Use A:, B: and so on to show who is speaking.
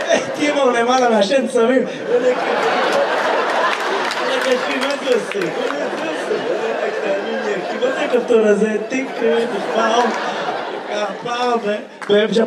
A: טימור למעלה מהשן סמים. מה זה עושה? מה זה הכפתור הזה? טיק, פעם,